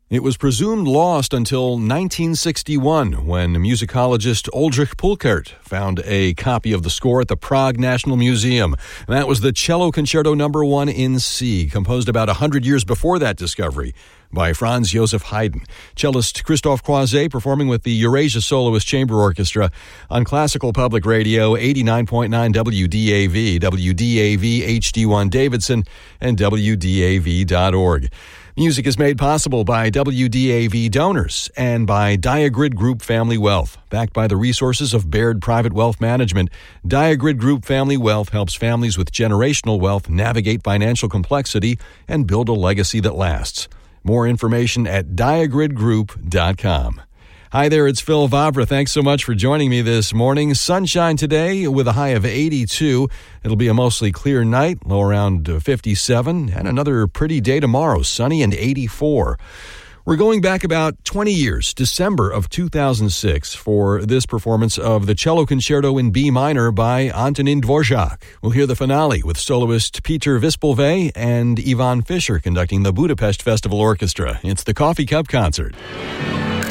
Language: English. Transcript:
It was presumed lost until 1961 when musicologist Oldřich Pulkert found a copy of the score at the Prague National Museum. And that was the Cello Concerto No. 1 in C, composed about 100 years before that discovery by Franz Joseph Haydn. Cellist Christophe Croiset performing with the Eurasia Soloist Chamber Orchestra on Classical Public Radio, 89.9 WDAV, WDAV HD1 Davidson, and WDAV.org. Music is made possible by WDAV donors and by Diagrid Group Family Wealth. Backed by the resources of Baird Private Wealth Management, Diagrid Group Family Wealth helps families with generational wealth navigate financial complexity and build a legacy that lasts. More information at diagridgroup.com. Hi there, it's Phil Vavra. Thanks so much for joining me this morning. Sunshine today with a high of 82. It'll be a mostly clear night, low around 57, and another pretty day tomorrow, sunny and 84. We're going back about 20 years, December of 2006, for this performance of the Cello Concerto in B minor by Antonín Dvořák. We'll hear the finale with soloist Peter Vyspelvé and Ivan Fischer conducting the Budapest Festival Orchestra. It's the Coffee Cup Concert.